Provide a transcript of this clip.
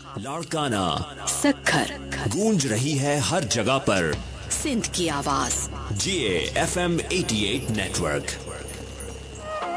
लाड़काना सक्खर गूंज रही है हर जगह पर। सिंध की आवाज GA FM 88 नेटवर्क।